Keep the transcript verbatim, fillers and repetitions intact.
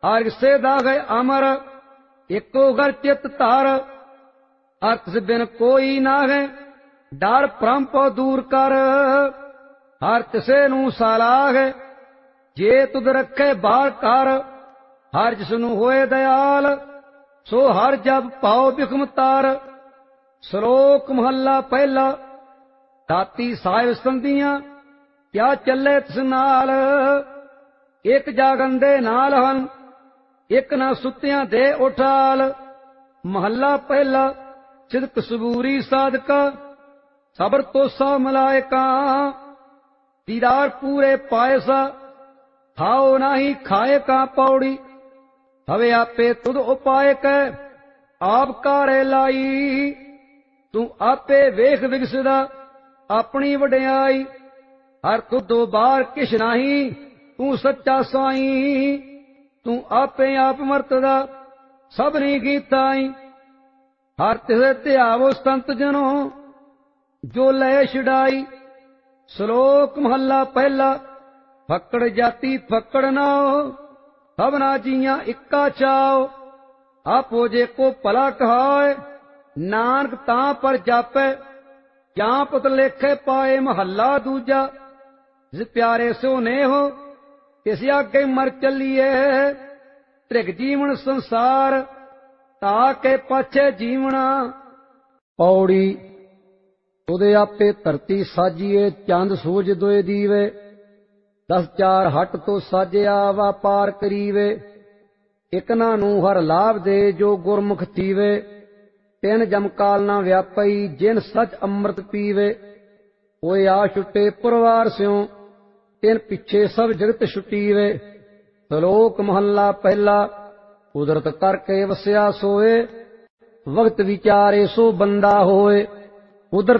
हर से दागे अमर एको घर चित तार। अर्थ बिन कोई नागे डर भ्रम पो दूर कर। हर तिसे नू सालाग जे तुद रखे बाहर कर। हर जिसनू होए दयाल सो हर जब पाओ बिखम तार। श्लोक महला पहला। दाती साहिब संधियां क्या चले तिस नाल। एक जागन दे नाल हन एक ना सुत्तियां दे उठाल। महला पहला। सिदक सबूरी साधका सबर तोसा मलायका। दीदार पूरे पायसा खाओ नाही खाए का पौड़ी। हवे आपे तुद उपाय कै आप कारे लाई। तू आपे वेख विगसदा अपनी वड्याई। हर तुदो बार किश नाही तू सच्चा साई। तू आपे आप मरतदा सबनी कीताई। हर तिसे ध्यावो संत जनो जो लय छुड़ाई। श्लोक महला पहला। फक्कड़ जाति फक्कड़ नाओ सबना जियां इक्का चाओ। आपो जे को भला कहाए नानक तां पर जापै। क्या पुत लेखे पाए महला दूजा। जिस प्यारे सो ने हो तिस आगे मर चलिए। त्रिग जीवन संसार ताके पाछे जीवना। पौड़ी। उदे आपे धरती साजिए चंद सूरज दोए दीवे। दस चार हट तो साजिया व्यापार करीवे। इकना नू हर लाभ दे जो गुरमुख थीवे। तिन जमकाल ना व्यापई जिन सच अमृत पीवे। ओए आ छुटे पुरवार स्यों तिन पिछे सब जगत छुटीवे। श्लोक महला पहला। कुदरत करके वस्या सोए वक्त विचारे सो बंदा होए। कुदरत